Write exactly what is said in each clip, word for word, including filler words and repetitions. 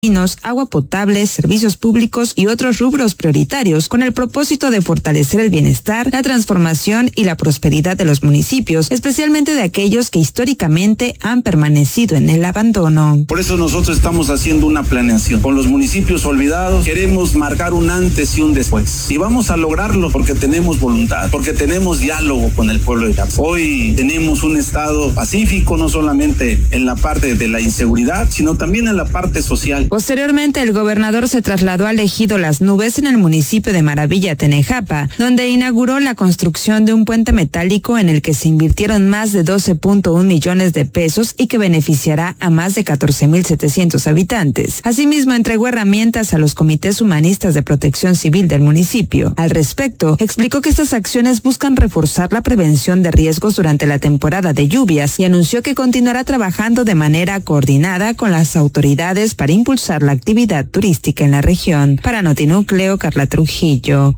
agua potable, servicios públicos y otros rubros prioritarios con el propósito de fortalecer el bienestar, la transformación y la prosperidad de los municipios, especialmente de aquellos que históricamente han permanecido en el abandono. Por eso nosotros estamos haciendo una planeación. Con los municipios olvidados queremos marcar un antes y un después. Y vamos a lograrlo porque tenemos voluntad, porque tenemos diálogo con el pueblo de Irapuato. Hoy tenemos un estado pacífico, no solamente en la parte de la inseguridad, sino también en la parte social. Posteriormente, el gobernador se trasladó al ejido Las Nubes en el municipio de Maravilla, Tenejapa, donde inauguró la construcción de un puente metálico en el que se invirtieron más de doce punto uno millones de pesos y que beneficiará a más de catorce mil setecientos habitantes. Asimismo, entregó herramientas a los comités humanistas de protección civil del municipio. Al respecto, explicó que estas acciones buscan reforzar la prevención de riesgos durante la temporada de lluvias y anunció que continuará trabajando de manera coordinada con las autoridades para impulsar la actividad turística en la región. Para Notinúcleo, Carla Trujillo.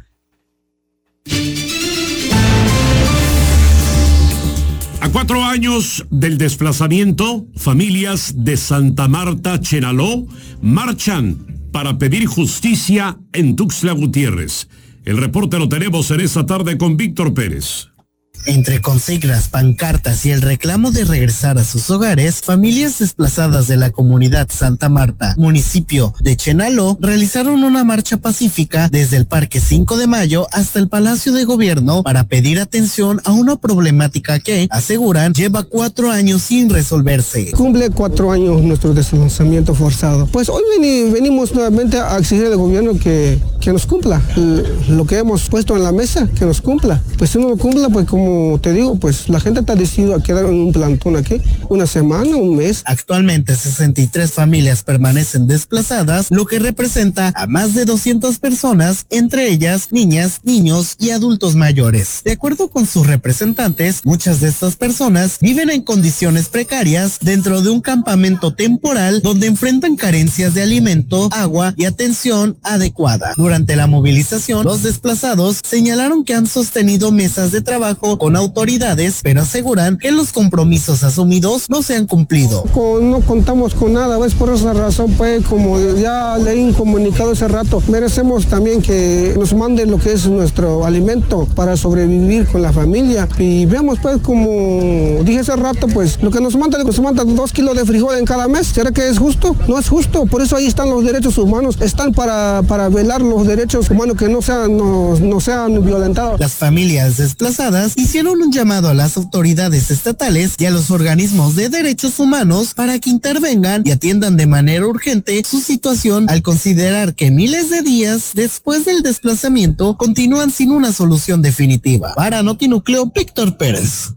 A cuatro años del desplazamiento, familias de Santa Marta, Chenaló, marchan para pedir justicia en Tuxtla Gutiérrez. El reporte lo tenemos en esta tarde con Víctor Pérez. Entre consignas, pancartas y el reclamo de regresar a sus hogares, familias desplazadas de la comunidad Santa Marta, municipio de Chenaló, realizaron una marcha pacífica desde el Parque cinco de Mayo hasta el Palacio de Gobierno para pedir atención a una problemática que, aseguran, lleva cuatro años sin resolverse. Cumple cuatro años nuestro desplazamiento forzado. Pues hoy veni, venimos nuevamente a exigir al gobierno que, que nos cumpla lo que hemos puesto en la mesa, que nos cumpla. Pues si no lo cumpla, pues como Como te digo, pues la gente está decidida a quedar en un plantón aquí, una semana, un mes. Actualmente sesenta y tres familias permanecen desplazadas, lo que representa a más de doscientas personas, entre ellas niñas, niños y adultos mayores. De acuerdo con sus representantes, muchas de estas personas viven en condiciones precarias dentro de un campamento temporal donde enfrentan carencias de alimento, agua y atención adecuada. Durante la movilización, los desplazados señalaron que han sostenido mesas de trabajo con autoridades, pero aseguran que los compromisos asumidos no se han cumplido. Con, no contamos con nada, ¿ves? Por esa razón, pues, como ya le he comunicado hace rato, merecemos también que nos manden lo que es nuestro alimento para sobrevivir con la familia. Y veamos, pues, como dije hace rato, pues, lo que nos mandan, nos mandan dos kilos de frijol en cada mes. ¿Será que es justo? No es justo. Por eso ahí están los derechos humanos, están para, para velar los derechos humanos que no sean, no, no sean violentados. Las familias desplazadas hicieron un llamado a las autoridades estatales y a los organismos de derechos humanos para que intervengan y atiendan de manera urgente su situación al considerar que miles de días después del desplazamiento continúan sin una solución definitiva. Para Notinúcleo, Víctor Pérez.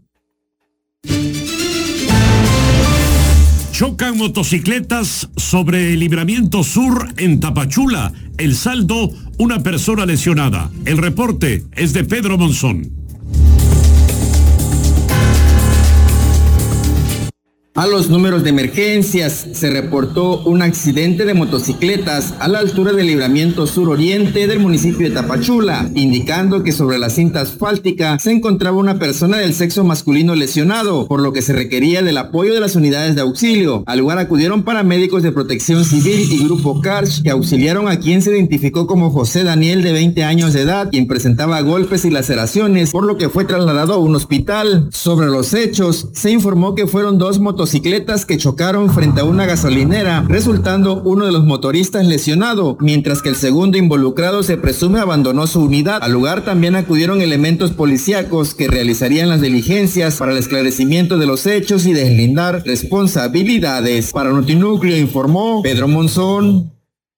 Chocan motocicletas sobre el Libramiento Sur en Tapachula. El saldo, una persona lesionada. El reporte es de Pedro Monzón. A los números de emergencias se reportó un accidente de motocicletas a la altura del Libramiento Sur Oriente del municipio de Tapachula, indicando que sobre la cinta asfáltica se encontraba una persona del sexo masculino lesionado, por lo que se requería del apoyo de las unidades de auxilio. Al lugar acudieron paramédicos de Protección Civil y Grupo Karch, que auxiliaron a quien se identificó como José Daniel, de veinte años de edad, quien presentaba golpes y laceraciones, por lo que fue trasladado a un hospital. Sobre los hechos, se informó que fueron dos motocicletas motocicletas que chocaron frente a una gasolinera, resultando uno de los motoristas lesionado, mientras que el segundo involucrado se presume abandonó su unidad. Al lugar también acudieron elementos policíacos que realizarían las diligencias para el esclarecimiento de los hechos y deslindar responsabilidades. Para Notinúcleo informó Pedro Monzón.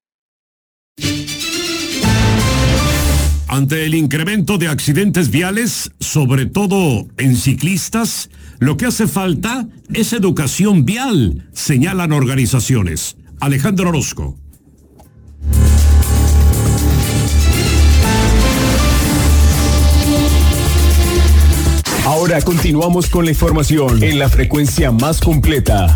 Ante el incremento de accidentes viales, sobre todo en ciclistas, lo que hace falta es educación vial, señalan organizaciones. Alejandro Orozco. Ahora continuamos con la información en la frecuencia más completa.